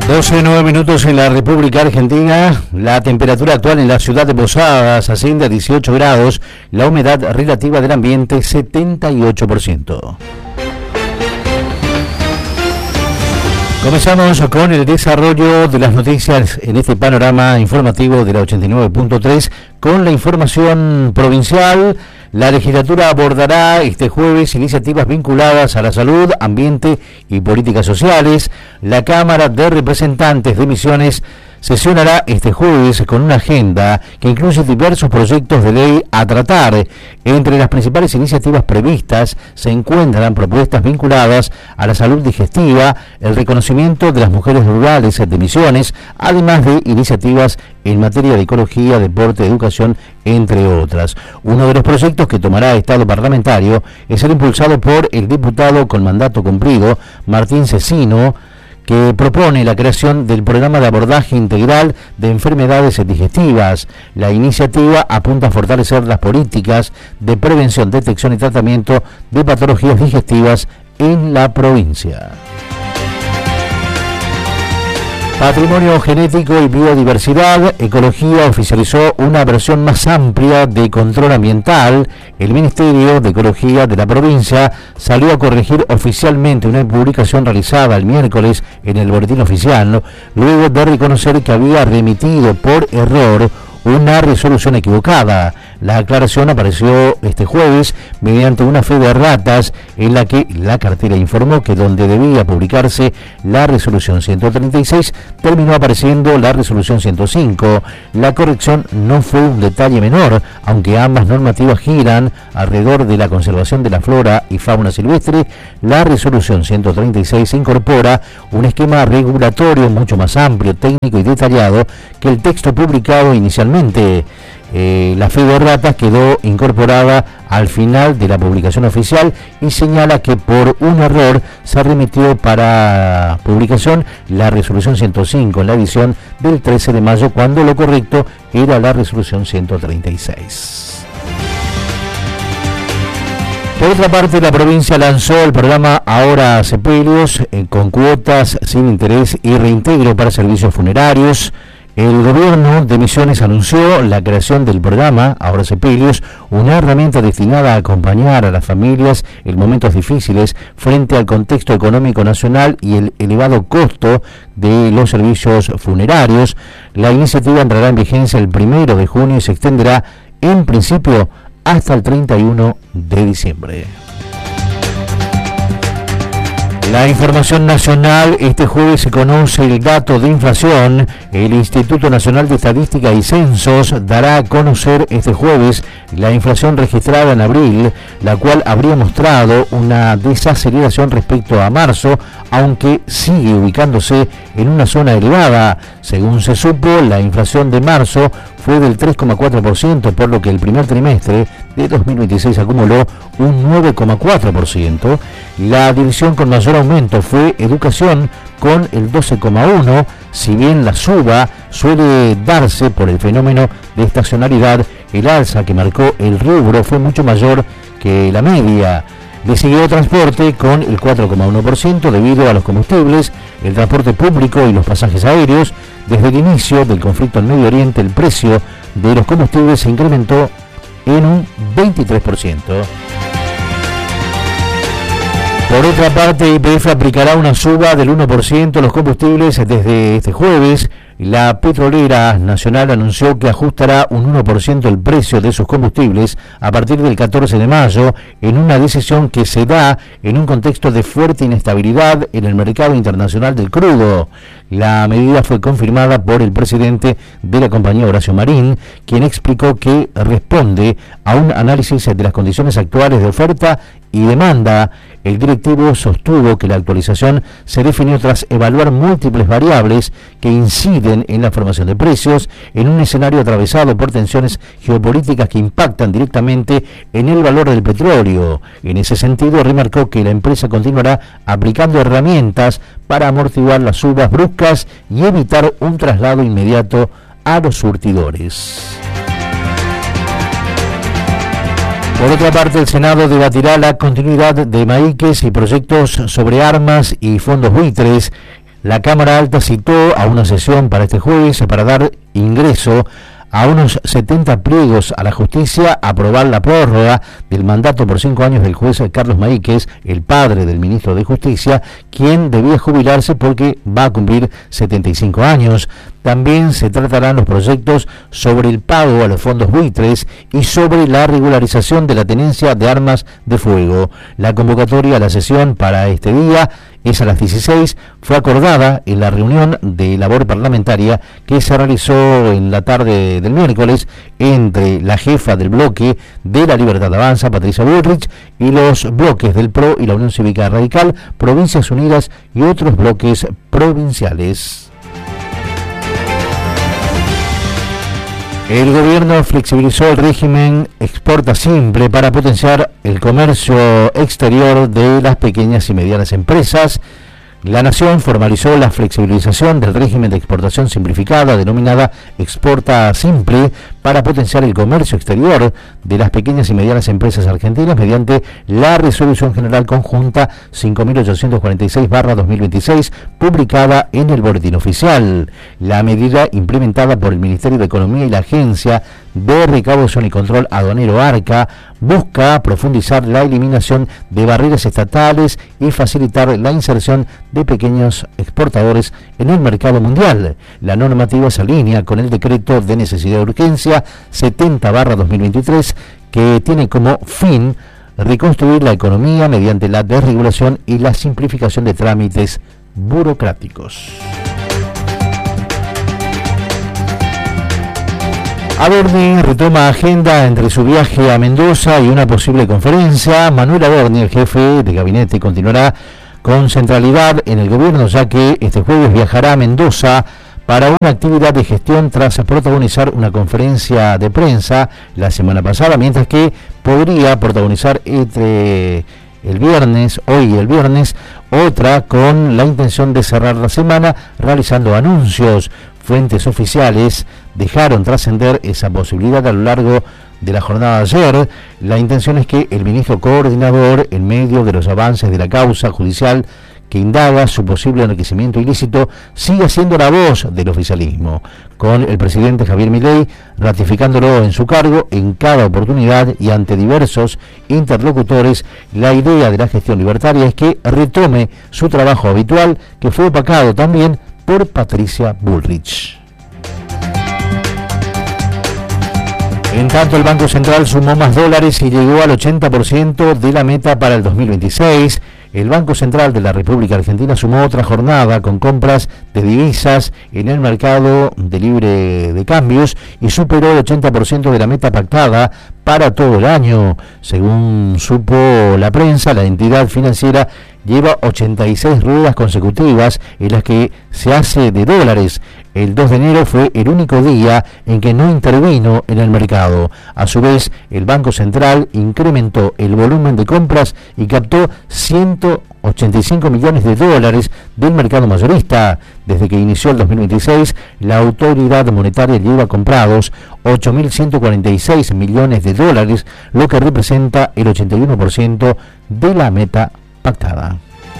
12:09 en la República Argentina. La temperatura actual en la ciudad de Posadas asciende a 18 grados, la humedad relativa del ambiente 78%. Comenzamos con el desarrollo de las noticias en este panorama informativo de la 89.3 con la información provincial. La legislatura abordará este jueves iniciativas vinculadas a la salud, ambiente y políticas sociales. La Cámara de Representantes de Misiones sesionará este jueves con una agenda que incluye diversos proyectos de ley a tratar. Entre las principales iniciativas previstas se encuentran propuestas vinculadas a la salud digestiva, el reconocimiento de las mujeres rurales de Misiones, además de iniciativas en materia de ecología, deporte, educación, entre otras. Uno de los proyectos que tomará estado parlamentario es el impulsado por el diputado con mandato cumplido, Martín Cecino, que propone la creación del programa de abordaje integral de enfermedades digestivas. La iniciativa apunta a fortalecer las políticas de prevención, detección y tratamiento de patologías digestivas en la provincia. Patrimonio genético y biodiversidad. Ecología oficializó una versión más amplia de control ambiental. El Ministerio de Ecología de la provincia salió a corregir oficialmente una publicación realizada el miércoles en el Boletín Oficial, luego de reconocer que había remitido por error una resolución equivocada. La aclaración apareció este jueves mediante una fe de erratas en la que la cartera informó que donde debía publicarse la resolución 136 terminó apareciendo la resolución 105. La corrección no fue un detalle menor, aunque ambas normativas giran alrededor de la conservación de la flora y fauna silvestre. La resolución 136 incorpora un esquema regulatorio mucho más amplio, técnico y detallado que el texto publicado inicialmente. La fe de erratas quedó incorporada al final de la publicación oficial y señala que por un error se remitió para publicación la resolución 105 en la edición del 13 de mayo, cuando lo correcto era la resolución 136. Por otra parte, la provincia lanzó el programa Ahora Sepelios con cuotas sin interés y reintegro para servicios funerarios. El gobierno de Misiones anunció la creación del programa Ahora Sepelios, una herramienta destinada a acompañar a las familias en momentos difíciles frente al contexto económico nacional y el elevado costo de los servicios funerarios. La iniciativa entrará en vigencia el 1 de junio y se extenderá en principio hasta el 31 de diciembre. La información nacional. Este jueves se conoce el dato de inflación. El Instituto Nacional de Estadística y Censos dará a conocer este jueves la inflación registrada en abril, la cual habría mostrado una desaceleración respecto a marzo, aunque sigue ubicándose en una zona elevada. Según se supo, la inflación de marzo fue del 3,4%, por lo que el primer trimestre de 2026 acumuló un 9,4%. La división con mayor aumento fue educación, con el 12,1%, si bien la suba suele darse por el fenómeno de estacionalidad, el alza que marcó el rubro fue mucho mayor que la media. Le siguió transporte con el 4,1% debido a los combustibles, el transporte público y los pasajes aéreos. Desde el inicio del conflicto en Medio Oriente, el precio de los combustibles se incrementó en un 23%. Por otra parte, YPF aplicará una suba del 1% a los combustibles desde este jueves. La petrolera nacional anunció que ajustará un 1% el precio de sus combustibles a partir del 14 de mayo, en una decisión que se da en un contexto de fuerte inestabilidad en el mercado internacional del crudo. La medida fue confirmada por el presidente de la compañía, Horacio Marín, quien explicó que responde a un análisis de las condiciones actuales de oferta y demanda. El directivo sostuvo que la actualización se definió tras evaluar múltiples variables que inciden en la formación de precios en un escenario atravesado por tensiones geopolíticas que impactan directamente en el valor del petróleo. En ese sentido, remarcó que la empresa continuará aplicando herramientas para amortiguar las subas bruscas y evitar un traslado inmediato a los surtidores. Por otra parte, el Senado debatirá la continuidad de Maíques y proyectos sobre armas y fondos buitres. La Cámara Alta citó a una sesión para este jueves para dar ingreso a unos 70 pliegos a la justicia, aprobar la prórroga del mandato por 5 años del juez Carlos Maíquez, el padre del ministro de Justicia, quien debía jubilarse porque va a cumplir 75 años. También se tratarán los proyectos sobre el pago a los fondos buitres y sobre la regularización de la tenencia de armas de fuego. La convocatoria a la sesión para este día es a las 16, fue acordada en la reunión de labor parlamentaria que se realizó en la tarde del miércoles entre la jefa del bloque de La Libertad Avanza, Patricia Bullrich, y los bloques del PRO y la Unión Cívica Radical, Provincias Unidas y otros bloques provinciales. El gobierno flexibilizó el régimen Exporta Simple para potenciar el comercio exterior de las pequeñas y medianas empresas. La Nación formalizó la flexibilización del régimen de exportación simplificada denominada Exporta Simple para potenciar el comercio exterior de las pequeñas y medianas empresas argentinas mediante la Resolución General Conjunta 5.846/2026 publicada en el Boletín Oficial. La medida implementada por el Ministerio de Economía y la Agencia de Recaudación y Control Aduanero ARCA busca profundizar la eliminación de barreras estatales y facilitar la inserción de pequeños exportadores en el mercado mundial. La normativa se alinea con el decreto de necesidad de urgencia 70/2023 que tiene como fin reconstruir la economía mediante la desregulación y la simplificación de trámites burocráticos. Adorni retoma agenda entre su viaje a Mendoza y una posible conferencia. Manuel Adorni, el jefe de gabinete, continuará con centralidad en el gobierno, ya que este jueves viajará a Mendoza para una actividad de gestión tras protagonizar una conferencia de prensa la semana pasada, mientras que podría protagonizar hoy y el viernes, otra con la intención de cerrar la semana realizando anuncios. Fuentes oficiales dejaron trascender esa posibilidad a lo largo de la jornada de ayer. La intención es que el ministro coordinador, en medio de los avances de la causa judicial que indaga su posible enriquecimiento ilícito, siga siendo la voz del oficialismo, con el presidente Javier Milei ratificándolo en su cargo en cada oportunidad y ante diversos interlocutores. La idea de la gestión libertaria es que retome su trabajo habitual, que fue opacado también por Patricia Bullrich. En tanto, el Banco Central sumó más dólares y llegó al 80% de la meta para el 2026. El Banco Central de la República Argentina sumó otra jornada con compras de divisas en el mercado de libre de cambios y superó el 80% de la meta pactada para todo el año. Según supo la prensa, la entidad financiera lleva 86 ruedas consecutivas en las que se hace de dólares. El 2 de enero fue el único día en que no intervino en el mercado. A su vez, el Banco Central incrementó el volumen de compras y captó 185 millones de dólares del mercado mayorista. Desde que inició el 2026, la autoridad monetaria lleva comprados 8.146 millones de dólares, lo que representa el 81% de la meta pactada.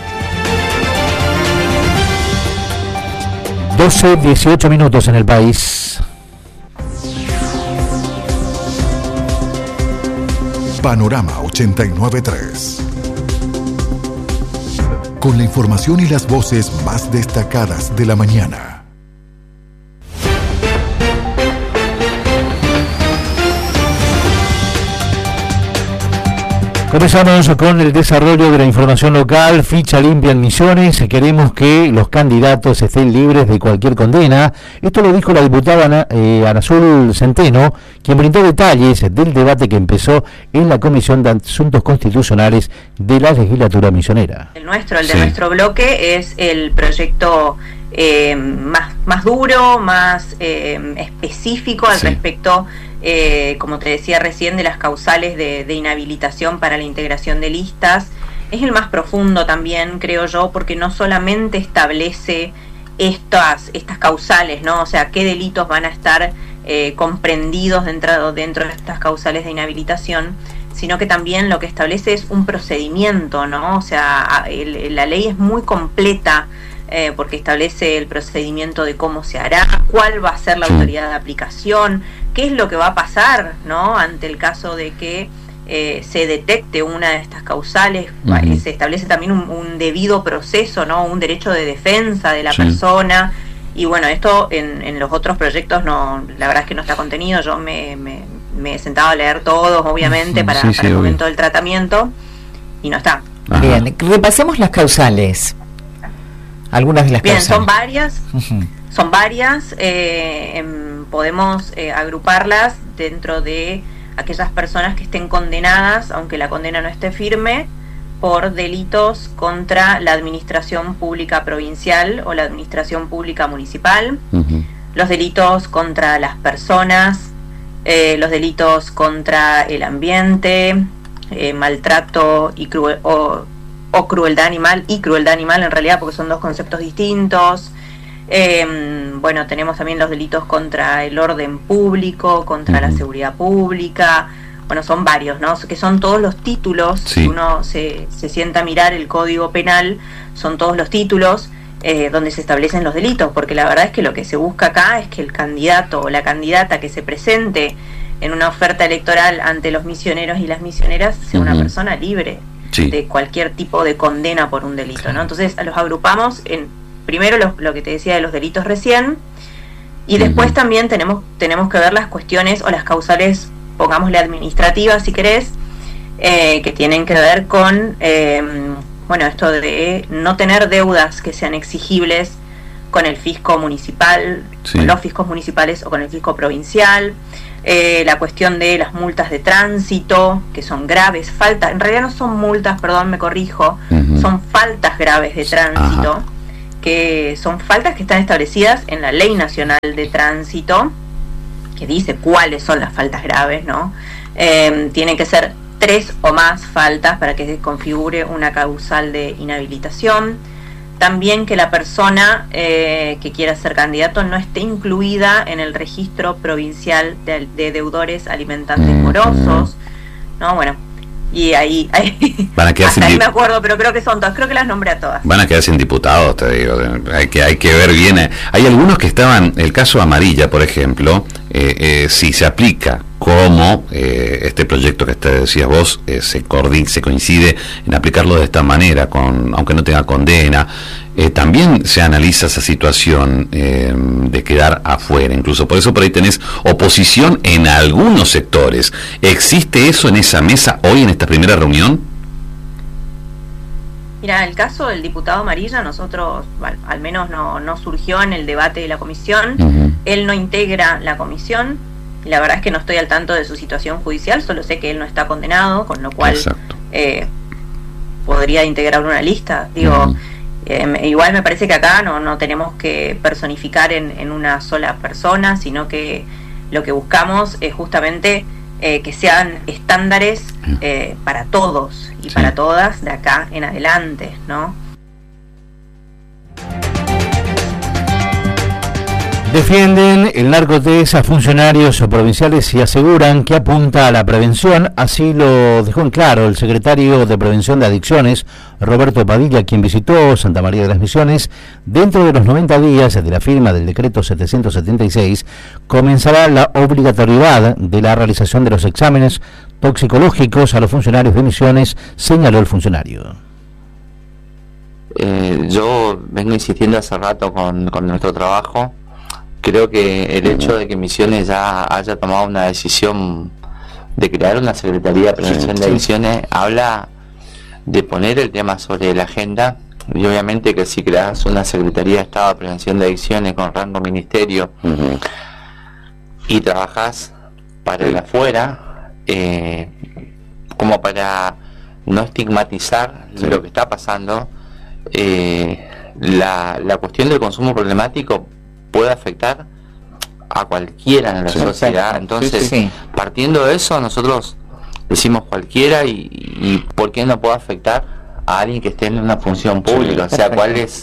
12:18 minutos en el país. Panorama 89.3. Con la información y las voces más destacadas de la mañana. Comenzamos con el desarrollo de la información local. Ficha limpia en Misiones. Queremos que los candidatos estén libres de cualquier condena. Esto lo dijo la diputada Anazul Centeno, quien brindó detalles del debate que empezó en la Comisión de Asuntos Constitucionales de la Legislatura Misionera. De nuestro bloque es el proyecto más duro, más específico al respecto. Como te decía recién, de las causales de inhabilitación para la integración de listas. Es el más profundo también, creo yo, porque no solamente establece estas causales, ¿no? O sea, qué delitos van a estar comprendidos dentro de estas causales de inhabilitación, sino que también lo que establece es un procedimiento, ¿no? O sea, la ley es muy completa porque establece el procedimiento de cómo se hará, cuál va a ser la autoridad de aplicación, qué es lo que va a pasar, ¿no?, ante el caso de que se detecte una de estas causales. Se establece también un debido proceso, ¿no?, un derecho de defensa de la persona. Y bueno, esto en los otros proyectos no, la verdad es que no está contenido. Yo me he sentado a leer todos, obviamente, para el momento del tratamiento, y no está. Bien, repasemos las causales. Algunas de las causales. Bien, son varias. Podemos agruparlas dentro de aquellas personas que estén condenadas, aunque la condena no esté firme, por delitos contra la administración pública provincial o la administración pública municipal, los delitos contra las personas, los delitos contra el ambiente, maltrato y crueldad animal, en realidad, porque son dos conceptos distintos. Bueno, tenemos también los delitos contra el orden público, contra la seguridad pública. Bueno, son varios, ¿no?, que son todos los títulos. Si uno se sienta a mirar el Código Penal, son todos los títulos donde se establecen los delitos, porque la verdad es que lo que se busca acá es que el candidato o la candidata que se presente en una oferta electoral ante los misioneros y las misioneras sea una persona libre de cualquier tipo de condena por un delito, ¿no? Entonces los agrupamos en, primero lo que te decía de los delitos recién, y después también tenemos que ver las cuestiones o las causales, pongámosle administrativas si querés, que tienen que ver con esto de no tener deudas que sean exigibles con el fisco municipal, con los fiscos municipales o con el fisco provincial, la cuestión de las multas de tránsito, que son graves faltas, en realidad no son multas, perdón, me corrijo, son faltas graves de tránsito, que son faltas que están establecidas en la Ley Nacional de Tránsito, que dice cuáles son las faltas graves, ¿no? Tienen que ser 3 o más faltas para que se configure una causal de inhabilitación. También que la persona que quiera ser candidato no esté incluida en el registro provincial de deudores alimentantes morosos, ¿no? Bueno, y ahí van a quedar hasta ahí me acuerdo, pero creo que son todas, creo que las nombré a todas. Van a quedar sin diputados, te digo. Hay que ver bien. Hay algunos que estaban, el caso Amarilla, por ejemplo, si se aplica como este proyecto que te decías vos, se coincide en aplicarlo de esta manera, aunque no tenga condena. También se analiza esa situación de quedar afuera, incluso por eso por ahí tenés oposición en algunos sectores. ¿Existe eso en esa mesa hoy, en esta primera reunión? Mira, el caso del diputado Amarilla, nosotros, al menos no surgió en el debate de la comisión. Él no integra la comisión, y la verdad es que no estoy al tanto de su situación judicial, solo sé que él no está condenado, con lo cual podría integrar una lista. Digo, igual me parece que acá no tenemos que personificar en una sola persona, sino que lo que buscamos es justamente que sean estándares para todos y para todas de acá en adelante, ¿no? Defienden el narcotest a funcionarios provinciales y aseguran que apunta a la prevención. Así lo dejó en claro el secretario de Prevención de Adicciones, Roberto Padilla, quien visitó Santa María de las Misiones. Dentro de los 90 días de la firma del decreto 776, comenzará la obligatoriedad de la realización de los exámenes toxicológicos a los funcionarios de Misiones, señaló el funcionario. Yo vengo insistiendo hace rato con nuestro trabajo. Creo que el hecho de que Misiones ya haya tomado una decisión de crear una Secretaría de Prevención de Adicciones habla de poner el tema sobre la agenda, y obviamente que si creas una Secretaría de Estado de Prevención de Adicciones con rango ministerio y trabajás para el afuera, como para no estigmatizar lo que está pasando, la cuestión del consumo problemático puede afectar a cualquiera en la sociedad. Entonces, partiendo de eso, nosotros decimos cualquiera, y ¿por qué no puede afectar a alguien que esté en una función pública? O sea,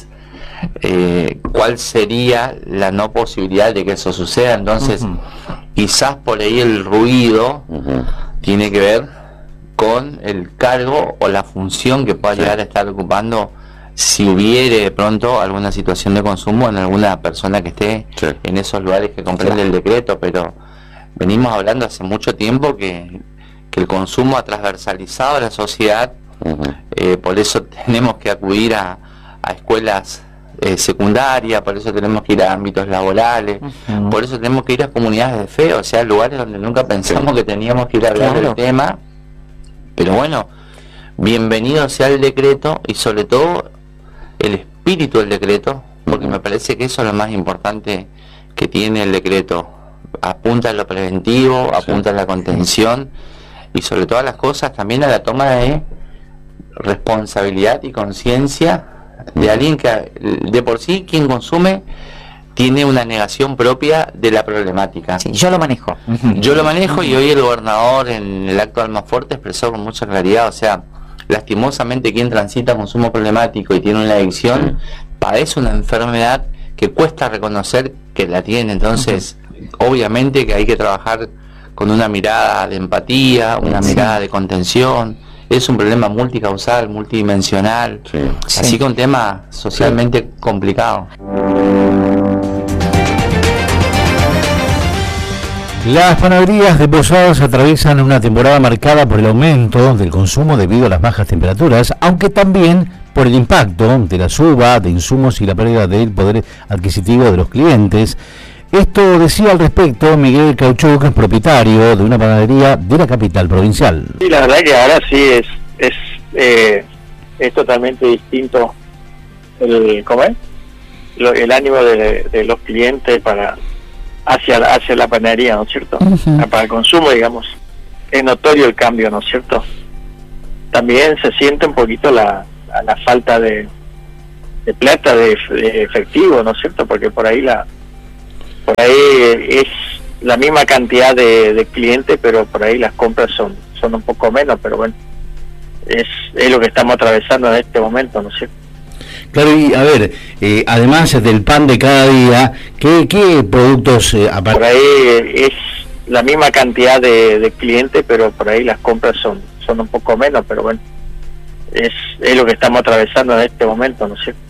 ¿cuál sería la no posibilidad de que eso suceda? Entonces, quizás por ahí el ruido tiene que ver con el cargo o la función que pueda llegar a estar ocupando si hubiere de pronto alguna situación de consumo en alguna persona que esté en esos lugares que comprende el decreto, pero venimos hablando hace mucho tiempo que el consumo ha transversalizado a la sociedad. Por eso tenemos que acudir a escuelas secundarias, por eso tenemos que ir a ámbitos laborales, por eso tenemos que ir a comunidades de fe, o sea, lugares donde nunca pensamos que teníamos que ir a hablar del tema. Pero bueno, bienvenido sea el decreto y sobre todo el espíritu del decreto, porque me parece que eso es lo más importante que tiene el decreto. Apunta a lo preventivo, apunta a la contención y sobre todas las cosas también a la toma de responsabilidad y conciencia de alguien que de por sí quien consume tiene una negación propia de la problemática. Sí, yo lo manejo. Yo lo manejo y hoy el gobernador en el acto de Almafuerte expresó con mucha claridad, o sea, lastimosamente quien transita consumo problemático y tiene una adicción padece una enfermedad que cuesta reconocer que la tiene. Entonces obviamente que hay que trabajar con una mirada de empatía, una mirada de contención. Es un problema multicausal, multidimensional, así que un tema socialmente complicado. Las panaderías de Posadas atraviesan una temporada marcada por el aumento del consumo debido a las bajas temperaturas, aunque también por el impacto de la suba de insumos y la pérdida del poder adquisitivo de los clientes. Esto decía al respecto Miguel Cauchuc, propietario de una panadería de la capital provincial. Sí, la verdad que ahora sí es totalmente distinto el ánimo de los clientes hacia la panadería, ¿no es cierto? Para el consumo, digamos, es notorio el cambio, ¿no es cierto? También se siente un poquito la falta de plata, de efectivo, ¿no es cierto? Porque por ahí es la misma cantidad de clientes, pero por ahí las compras son un poco menos, pero bueno, es lo que estamos atravesando en este momento, ¿no es cierto? Claro, y a ver, además del pan de cada día, ¿qué productos por ahí es la misma cantidad de clientes, pero por ahí las compras son un poco menos, pero bueno, es lo que estamos atravesando en este momento, ¿no es cierto?